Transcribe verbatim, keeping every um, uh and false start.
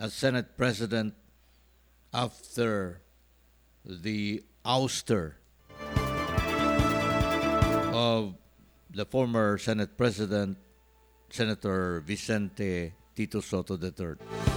as Senate President after the ouster of the former Senate President, Senator Vicente Tito Soto the third.